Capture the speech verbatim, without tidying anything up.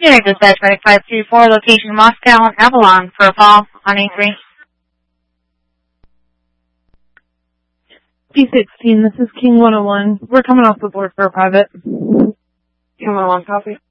Unit Dispatch Medic five three four, location Moscow and Avalon for a call on A three. P sixteen, this is King one oh one. We're coming off the board for a private. King one oh one, copy.